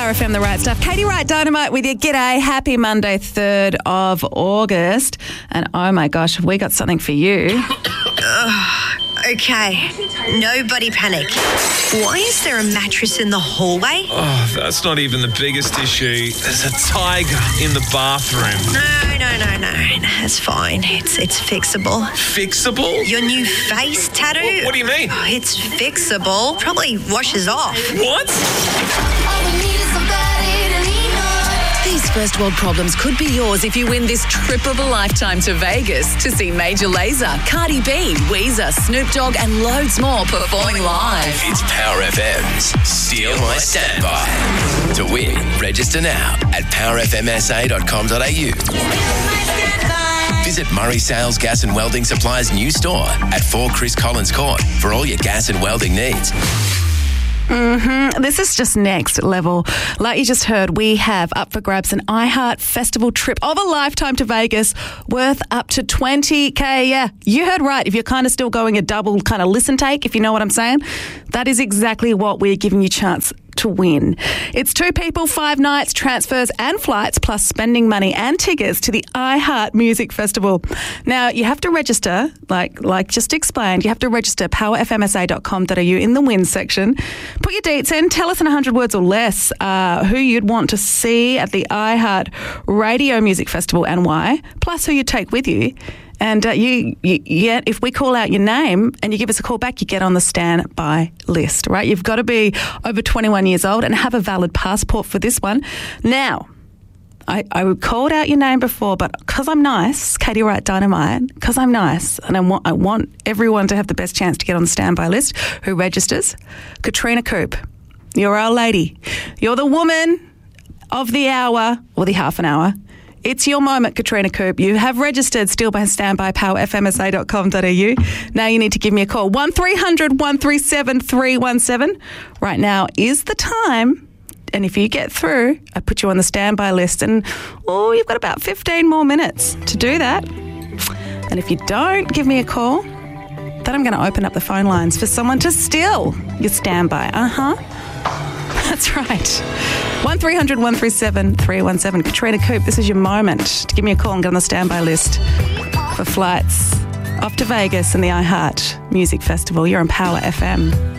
Power FM, the right stuff. Katie Wright Dynamite with you. G'day. Happy Monday, 3rd of August. And oh my gosh, have we got something for you? Okay, nobody panic. Why is there a mattress in the hallway? Oh, that's not even the biggest issue. There's a tiger in the bathroom. No. It's fine. It's fixable. Fixable? Your new face tattoo? What do you mean? Oh, it's fixable. Probably washes off. What? These first world problems could be yours if you win this trip of a lifetime to Vegas to see Major Lazer, Cardi B, Weezer, Snoop Dogg and loads more performing live. It's Power FM's Steal My Standby. To win, register now at powerfmsa.com.au. Visit Murray Sales Gas and Welding Supplies' new store at 4 Chris Collins Court for all your gas and welding needs. This is just next level. Like you just heard, we have up for grabs an iHeart Festival trip of a lifetime to Vegas worth up to $20,000. Yeah, you heard right. If you're kind of still going a double kind of listen take, if you know what I'm saying, that is exactly what we're giving you a chance to win. It's 2 people, 5 nights, transfers and flights, plus spending money and tickets to the iHeart Music Festival. Now, you have to register, like just explained, you have to register powerfmsa.com.au in the win section. Put your dates in, tell us in 100 words or less who you'd want to see at the iHeart Radio Music Festival and why, plus who you take with you. And if we call out your name and you give us a call back, you get on the standby list, right? You've got to be over 21 years old and have a valid passport for this one. Now, I called out your name before, but because I'm nice, Katie Wright Dynamite, because I'm nice and I want everyone to have the best chance to get on the standby list who registers, Katrina Coop, you're our lady. You're the woman of the hour or the half an hour. It's your moment, Katrina Coop. You have registered still by standby powerfmsa.com.au. Now you need to give me a call. 1300 137 317. Right now is the time. And if you get through, I put you on the standby list. And, you've got about 15 more minutes to do that. And if you don't give me a call, then I'm going to open up the phone lines for someone to steal your standby. That's right. 1300 137 317. Katrina Coop, this is your moment to give me a call and get on the standby list for flights off to Vegas and the iHeart Music Festival. You're on Power FM.